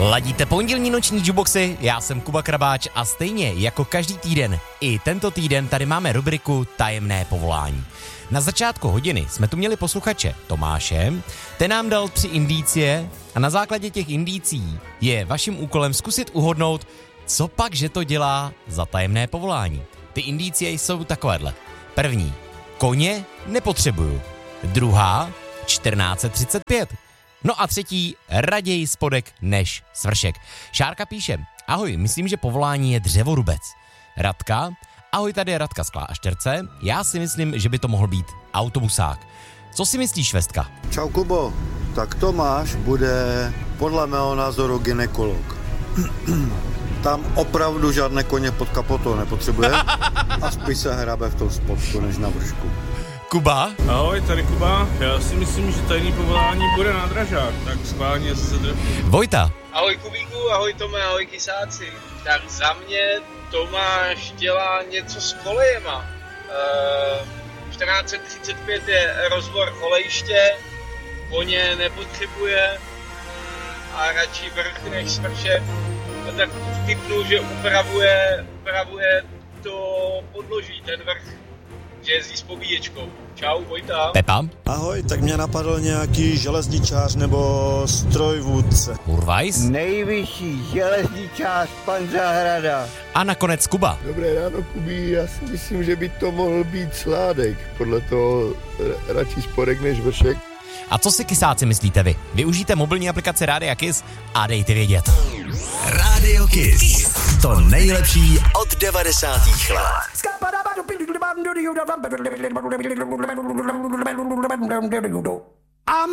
Ladíte pondělní noční jukeboxy, já jsem Kuba Krabáč a stejně jako každý týden, i tento týden tady máme rubriku Tajemné povolání. Na začátku hodiny jsme tu měli posluchače Tomáše, ten nám dal 3 indicie a na základě těch indicí je vaším úkolem zkusit uhodnout, co pak, že to dělá za tajemné povolání. Ty indicie jsou takovéhle. První, koně nepotřebuju. Druhá, 1435. No a třetí, raději spodek než svršek. Šárka píše, ahoj, myslím, že povolání je dřevorubec. Radka, ahoj, tady je Radka z Klášterce, já si myslím, že by to mohl být autobusák. Co si myslíš, Vestka? Čau, Kubo, tak Tomáš bude podle mého názoru gynekolog. Tam opravdu žádné koně pod kapotou nepotřebuje a spíš se hrabe v tom spodku než na vršku. Kuba? Ahoj, tady Kuba. Já si myslím, že tajný povolání bude nádražák, tak schválně se trefím. Vojta? Ahoj Kubíku, ahoj Tome, ahoj kysáci. Tak za mě Tomáš dělá něco s kolejema. 1435 je rozvor kolejiště, koně nepotřebuje a radši vrch než svršek. Tak tipnu, že upravuje to podloží, ten vrch, že jezdí s pobíječkou. Čau, Vojta. Pepa? Ahoj, tak mě napadl nějaký železničář nebo strojvůdce. Urvajs? Nejvyšší železničář pan Zahrada. A nakonec Kuba. Dobré ráno, Kubí, já si myslím, že by to mohl být Sládek, podle toho radši spodek než vršek. A co si kysáci myslíte vy? Využijte mobilní aplikaci Rádia Kiss a dejte vědět. Rádio Kiss. To nejlepší od 90. let. I'm